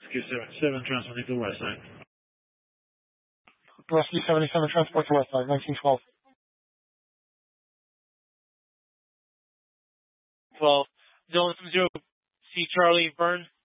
Rescue 77, transmitting to West Side. Rescue 77, transport to West Side, 1912. 12. Dylan from 0, C. Charlie, Burn.